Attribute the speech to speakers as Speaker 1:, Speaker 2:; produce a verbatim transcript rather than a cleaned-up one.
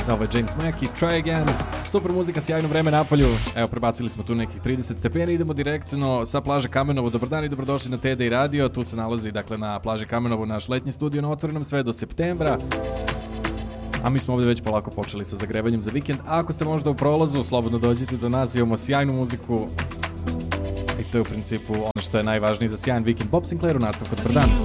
Speaker 1: Ovo je James Mack i Try Again. Super muzika, sjajno vreme na polju. Evo, prebacili smo tu nekih trideset stepeni. Idemo direktno sa plaže Kamenovo. Dobar dan i dobrodošli na T D i radio. Tu se nalazi, dakle, na plaži Kamenovo naš letnji studio na otvorenom sve do septembra. A mi smo ovdje već polako počeli sa zagrevanjem za vikend. A ako ste možda u prolazu, slobodno dođite do nas. Imamo sjajnu muziku. I to je u principu ono što je najvažnije za sjajan vikend. Bob Sinclair u nastavku. Dobar dan.